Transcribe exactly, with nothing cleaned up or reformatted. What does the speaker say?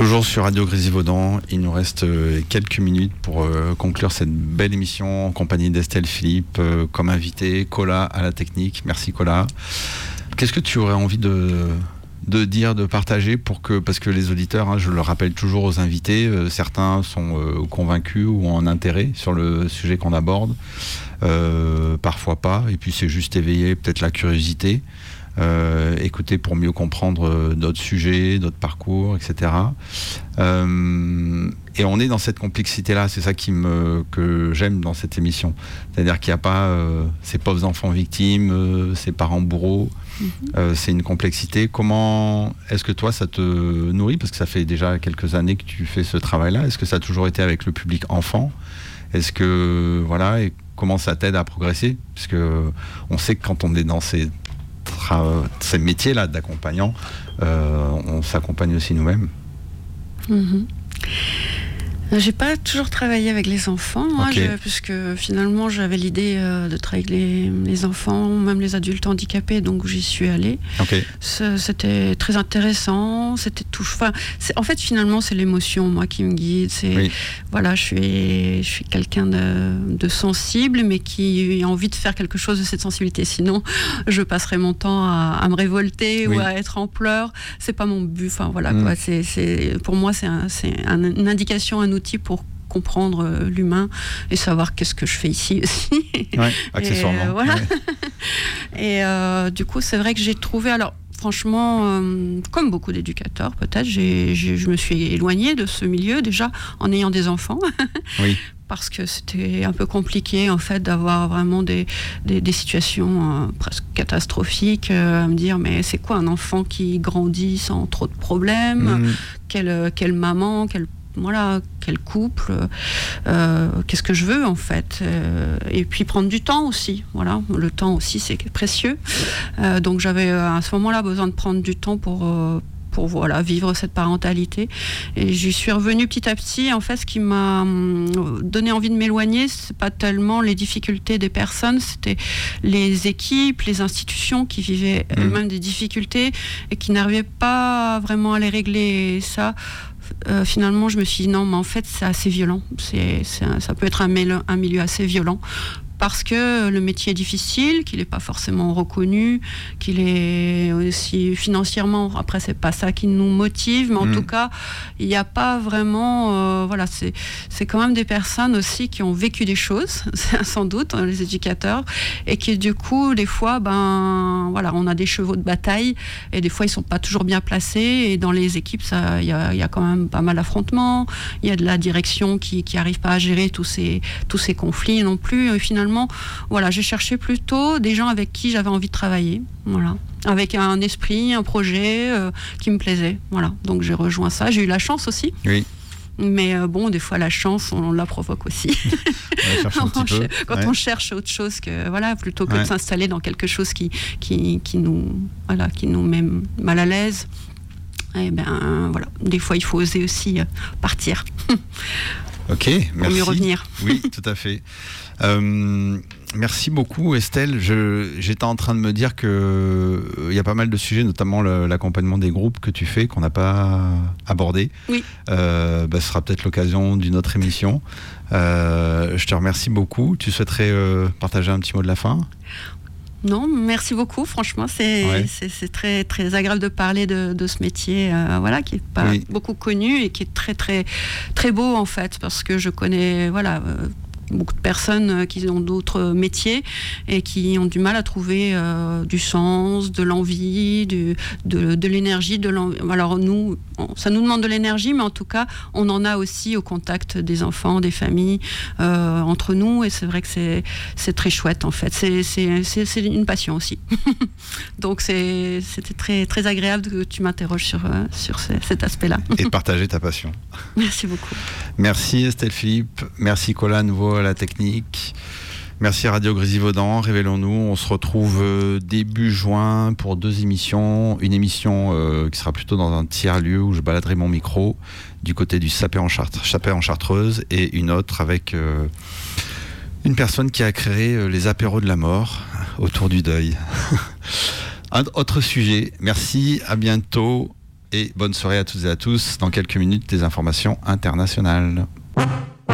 Toujours sur Radio Grésivaudan, il nous reste quelques minutes pour euh, conclure cette belle émission en compagnie d'Estelle Philippe, euh, comme invité, Cola à la technique. Merci Cola. Qu'est-ce que tu aurais envie de, de dire, de partager pour que, parce que les auditeurs, hein, je le rappelle toujours aux invités, euh, certains sont euh, convaincus ou en intérêt sur le sujet qu'on aborde, euh, parfois pas, et puis c'est juste éveiller peut-être la curiosité. Euh, écouter pour mieux comprendre euh, d'autres sujets, d'autres parcours, et cetera. Euh, et on est dans cette complexité-là, c'est ça qui me, que j'aime dans cette émission. C'est-à-dire qu'il n'y a pas euh, ces pauvres enfants victimes, euh, ces parents bourreaux, mm-hmm. euh, c'est une complexité. Comment est-ce que toi ça te nourrit? Parce que ça fait déjà quelques années que tu fais ce travail-là. Est-ce que ça a toujours été avec le public enfant? Est-ce que, voilà, et comment ça t'aide à progresser? Parce que on sait que quand on est dans ces ces métiers-là d'accompagnant, euh, on s'accompagne aussi nous-mêmes. Mmh. J'ai pas toujours travaillé avec les enfants, okay. hein, je, puisque finalement j'avais l'idée euh, de travailler avec les, les enfants, même les adultes handicapés, donc j'y suis allée. Okay. C'était très intéressant, c'était tout. Enfin, en fait, finalement, c'est l'émotion, moi, qui me guide. C'est, oui. Voilà, je suis, je suis quelqu'un de, de sensible, mais qui a envie de faire quelque chose de cette sensibilité. Sinon, je passerais mon temps à, à me révolter oui. ou à être en pleurs. C'est pas mon but. Enfin, voilà, mm. quoi. C'est, c'est, pour moi, c'est, un, c'est un, une indication, un outil pour comprendre euh, l'humain et savoir qu'est-ce que je fais ici aussi. Ouais, accessoirement. Et, euh, voilà. Ouais. Et euh, du coup, c'est vrai que j'ai trouvé... Alors, franchement, euh, comme beaucoup d'éducateurs, peut-être, j'ai, j'ai, je me suis éloignée de ce milieu, déjà, en ayant des enfants. Oui. Parce que c'était un peu compliqué, en fait, d'avoir vraiment des, des, des situations euh, presque catastrophiques, euh, à me dire, mais c'est quoi un enfant qui grandit sans trop de problèmes? Mmh. Quelle, quelle maman, quelle voilà, quel couple, euh, qu'est-ce que je veux en fait, euh, et puis prendre du temps aussi, voilà, le temps aussi c'est précieux, euh, donc j'avais à ce moment-là besoin de prendre du temps pour euh, pour voilà, vivre cette parentalité. Et j'y suis revenue petit à petit. En fait, ce qui m'a donné envie de m'éloigner, c'est pas tellement les difficultés des personnes, c'était les équipes, les institutions qui vivaient mmh. elles-mêmes des difficultés et qui n'arrivaient pas vraiment à les régler. Et ça, euh, finalement, je me suis dit non, mais en fait, c'est assez violent. C'est, c'est un, ça peut être un milieu, un milieu assez violent. Parce que le métier est difficile, qu'il n'est pas forcément reconnu, qu'il est aussi financièrement, après c'est pas ça qui nous motive, mais en mmh. tout cas, il n'y a pas vraiment, euh, voilà, c'est, c'est quand même des personnes aussi qui ont vécu des choses, sans doute, les éducateurs, et qui du coup, des fois, ben, voilà, on a des chevaux de bataille, et des fois, ils ne sont pas toujours bien placés, et dans les équipes, il y a, y a quand même pas mal d'affrontements, il y a de la direction qui n'arrive pas à gérer tous ces, tous ces conflits non plus, et finalement, voilà, j'ai cherché plutôt des gens avec qui j'avais envie de travailler, voilà, avec un esprit, un projet euh, qui me plaisait, voilà. Donc j'ai rejoint ça. J'ai eu la chance aussi. Oui. Mais euh, bon, des fois la chance, on la provoque aussi. On un petit peu. Quand ouais. on cherche autre chose que voilà, plutôt que ouais. de s'installer dans quelque chose qui qui qui nous voilà, qui nous met mal à l'aise. Eh ben voilà, des fois il faut oser aussi euh, partir. Ok, merci. Pour mieux revenir. Oui, tout à fait. Euh, merci beaucoup Estelle. Je, j'étais en train de me dire qu'il euh, y a pas mal de sujets, notamment le, l'accompagnement des groupes que tu fais, qu'on n'a pas abordé. Oui. Euh, bah, ce sera peut-être l'occasion d'une autre émission. Euh, je te remercie beaucoup. Tu souhaiterais euh, partager un petit mot de la fin ? Non, merci beaucoup. Franchement, c'est, ouais. c'est, c'est très, très agréable de parler de, de ce métier, euh, voilà, qui n'est pas oui. beaucoup connu et qui est très, très, très beau en fait, parce que je connais, voilà. Euh, beaucoup de personnes qui ont d'autres métiers et qui ont du mal à trouver euh, du sens, de l'envie, du, de, de l'énergie. De l'envie. Alors nous, on, ça nous demande de l'énergie, mais en tout cas, on en a aussi au contact des enfants, des familles, euh, entre nous, et c'est vrai que c'est, c'est très chouette en fait. C'est, c'est, c'est, c'est une passion aussi. Donc c'est, c'était très, très agréable que tu m'interroges sur, euh, sur ce, cet aspect-là. Et partager ta passion. Merci beaucoup. Merci Estelle Philippe, merci Cola à nouveau à la technique. Merci Radio Grésivaudan, Révélons-nous. On se retrouve début juin pour deux émissions. Une émission euh, qui sera plutôt dans un tiers-lieu où je baladerai mon micro du côté du Sapé en, Chartre, Sapé en Chartreuse, et une autre avec euh, une personne qui a créé euh, les apéros de la mort autour du deuil. Un autre sujet. Merci, à bientôt. et bonne soirée à toutes et à tous. Dans quelques minutes, des informations internationales.